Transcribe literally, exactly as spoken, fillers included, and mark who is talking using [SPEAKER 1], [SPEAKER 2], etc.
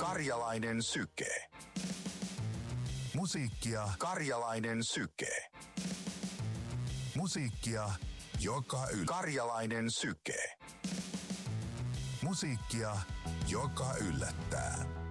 [SPEAKER 1] Karjalainen syke. Musiikkia Karjalainen syke. Musiikkia, joka yl... Karjalainen syke. Musiikkia, joka yllättää.